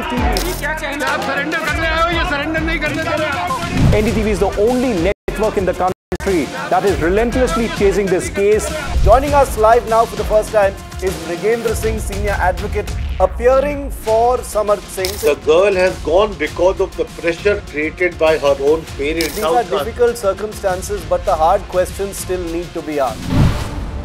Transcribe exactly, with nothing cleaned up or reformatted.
T V. N D T V is the only network in the country that is relentlessly chasing this case. Joining us live now for the first time is Mrigendra Singh, senior advocate, appearing for Samarth Singh. The girl has gone because of the pressure created by her own parents. These are difficult circumstances, but the hard questions still need to be asked.